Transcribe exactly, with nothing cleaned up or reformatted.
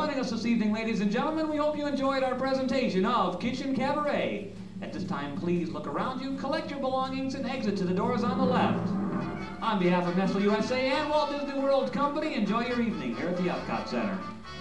joining us this evening, ladies and gentlemen. We hope you enjoyed our presentation of Kitchen Cabaret. At this time, please look around you, collect your belongings, and exit to the doors on the left. On behalf of Nestle U S A and Walt Disney World Company, enjoy your evening here at the Epcot Center.